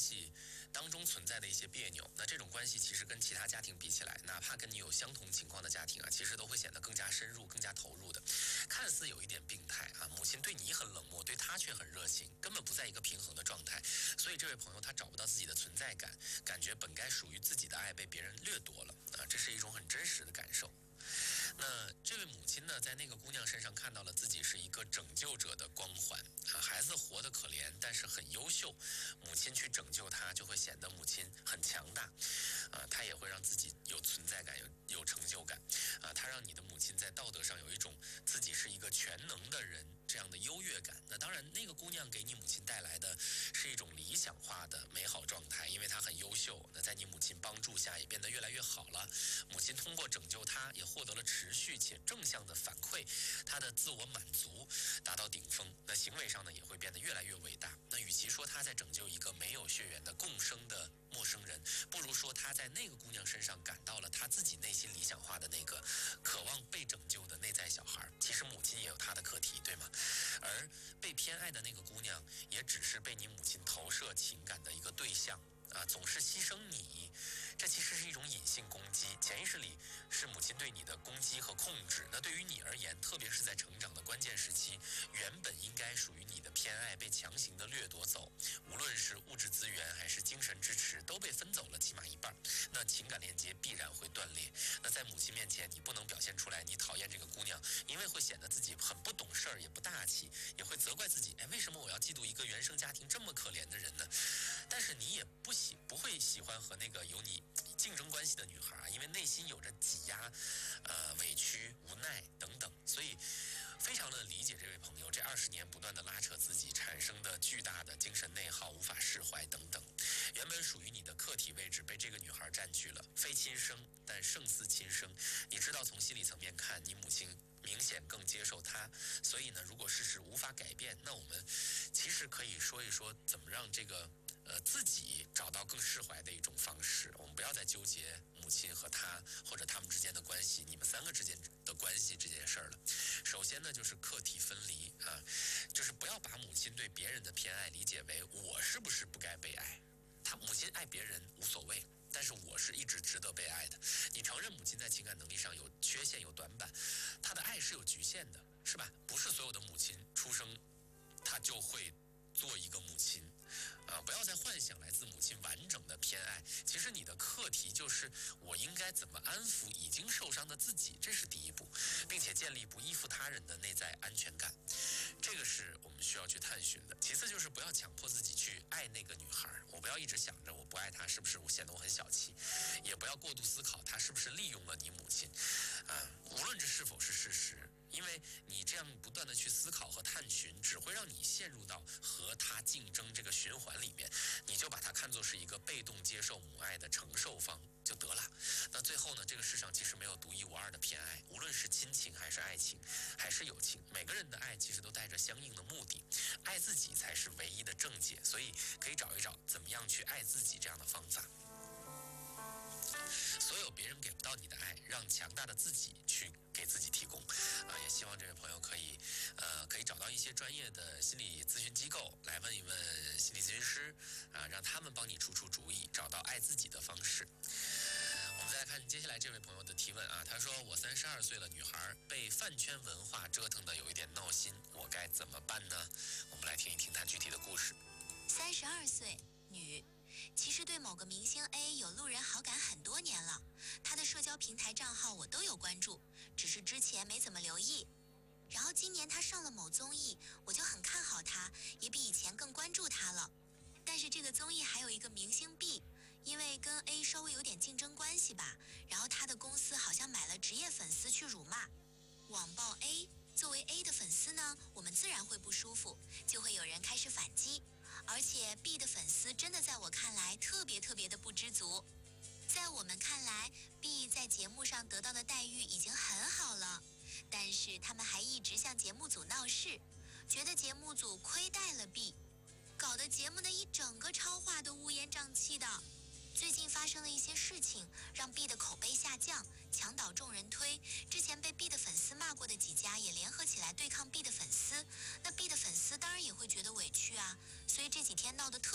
系当中存在的一些别扭。那这种关系其实跟其他家庭比起来，哪怕跟你有相同情况的家庭啊，其实都会显得更加深入、更加投入的。看似有一点病态啊，母亲对你很冷漠，对她却很热情，根本不在一个平衡的状态。所以这位朋友他找不到自己的存在感，感觉本该属于自己的爱被别人掠夺了啊，这是一种很真实的感受。那这位母亲呢，在那个姑娘身上看到了自己是一个拯救者的光环啊，孩子活得可怜，但是很优秀，母亲去拯救他，就会显得母亲很强大啊，她也会让自己有存在感，有成就感啊，她让你的母亲在道德上有一种自己是一个全能的人这样的优越感。那当然，那个姑娘给你母亲带来的是一种理想化的美好状态，因为她很优秀，那在你母亲帮助下也变得越来越好了。母亲通过拯救她，也获得了持续且正向的反馈，她的自我满足达到顶峰。那行为上呢，也会变得越来越伟大。那与其说她在拯救一个没有血缘的共生的陌生人，不如说她在那个姑娘身上感到了她自己内心理想化的那个渴望被拯救的内在小孩。其实母亲也有她的课题，对吗？而被偏爱的那个姑娘，也只是被你母亲投射情感的一个对象啊，总是牺牲你，这其实是一种隐性攻击，潜意识里是母亲对你的攻击和控制。那对于你而言，特别是在成长的关键时期，原本应该属于你的偏爱被强行的掠夺走，无论是物质资源还是精神支持，都被分走了起码一半，那情感链接必然会断裂。那在母亲面前，你不能表现出来你讨厌这个姑娘，因为会显得自己很不懂事儿，也不大气，也会责怪自己，为什么我要嫉妒一个原生家庭这么可怜的人呢？但是你也不会喜欢和那个有你竞争关系的女孩啊，因为内心有着挤压、委屈、无奈等等，所以非常的理解这位朋友这20年不断的拉扯自己产生的巨大的精神内耗、无法释怀等等。原本属于你的客体位置被这个女孩占据了，非亲生但胜似亲生。你知道从心理层面看，你母亲明显更接受她，所以呢，如果事实无法改变，那我们其实可以说一说怎么让这个自己找到更释怀的一种方式。我们不要再纠结母亲和他或者他们之间的关系，你们3个之间的关系这件事儿了。首先呢，就是课题分离啊，就是不要把母亲对别人的偏爱理解为我是不是不该被爱，他母亲爱别人无所谓，但是我是一直值得被爱的。你承认母亲在情感能力上有缺陷、有短板，她的爱是有局限的，是吧？不是所有的母亲出生她就会做一个母亲啊，不要再幻想来自母亲完整的偏爱。其实你的课题就是我应该怎么安抚已经受伤的自己，这是第一步，并且建立不依附他人的内在安全感，这个是我们需要去探寻的。其次就是不要强迫自己去爱那个女孩，我不要一直想着我不爱她是不是我显得我很小气，也不要过度思考她是不是利用了你母亲啊，无论这是否是事实，因为你这样不断的去思考和探寻，只会让你陷入到和他竞争这个循环里面，你就把它看作是一个被动接受母爱的承受方就得了。那最后呢，这个世上其实没有独一无二的偏爱，无论是亲情还是爱情还是友情，每个人的爱其实都带着相应的目的，爱自己才是唯一的正解，所以可以找一找怎么样去爱自己这样的方法。所有别人给不到你的爱，让强大的自己去给自己提供也希望这位朋友可以找到一些专业的心理咨询机构来问一问心理咨询师让他们帮你出主意，找到爱自己的方式。我们再来看接下来这位朋友的提问他说我32岁了，女孩被饭圈文化折腾的有一点闹心，我该怎么办呢？我们来听一听她具体的故事。 32岁，女，其实对某个明星 A 有路人好感很多年了，他的社交平台账号我都有关注，只是之前没怎么留意。然后今年他上了某综艺，我就很看好他，也比以前更关注他了。但是这个综艺还有一个明星 B， 因为跟 A 稍微有点竞争关系吧，然后他的公司好像买了职业粉丝去辱骂、网暴 A。作为 A 的粉丝呢，我们自然会不舒服，就会有人开始反击。而且 B 的粉丝真的在我看来特别的不知足。在我们看来 B 在节目上得到的待遇已经很好了，但是他们还一直向节目组闹事，觉得节目组亏待了 B， 搞得节目的一整个超话都乌烟瘴气的。最近发生了一些事情，让 B 的口碑下降，墙倒众人推。之前被 B 的粉丝骂过的几家也联合起来对抗 B 的粉丝，那 B 的粉丝当然也会觉得委屈啊，所以这几天闹得特